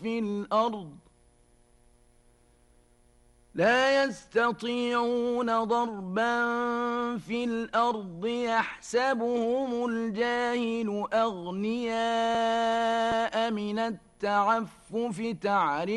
في الأرض لا يستطيعون ضربا في الأرض يحسبهم الجاهل أغنياء من التعفف